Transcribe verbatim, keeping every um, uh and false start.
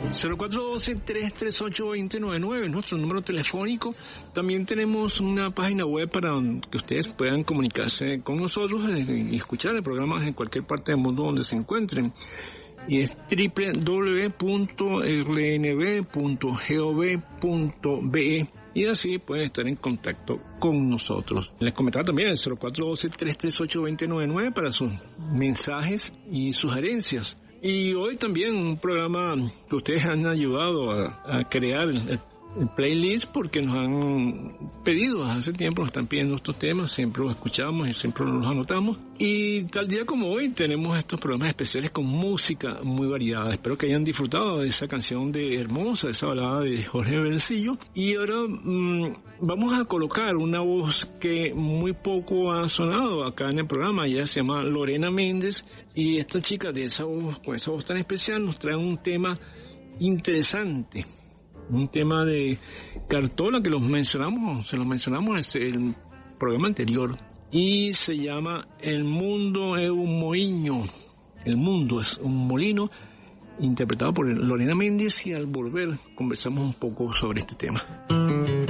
cero cuatro uno dos, tres tres ocho, dos cero nueve nueve, nuestro número telefónico. También tenemos una página web para que ustedes puedan comunicarse con nosotros y escuchar el programa en cualquier parte del mundo donde se encuentren. Y es doble u doble u doble u punto r n b punto gov punto b e, y así pueden estar en contacto con nosotros. Les comentaba también el cero cuatro uno dos, tres tres ocho, dos cero nueve nueve para sus mensajes y sugerencias. Y hoy también un programa que ustedes han ayudado a, a crear el, el playlist, porque nos han pedido hace tiempo, nos están pidiendo estos temas, siempre los escuchamos y siempre los anotamos. Y tal día como hoy tenemos estos programas especiales con música muy variada. Espero que hayan disfrutado de esa canción de Hermosa, esa balada de Jorge Vencillo. Y ahora mmm, vamos a colocar una voz que muy poco ha sonado acá en el programa. Ella se llama Lorena Méndez, y esta chica de esa voz, con esa voz tan especial, nos trae un tema interesante. Un tema de Cartola que los mencionamos, se los mencionamos en el programa anterior, y se llama El mundo es un moinho. El mundo es un molino, interpretado por Lorena Méndez, y al volver conversamos un poco sobre este tema.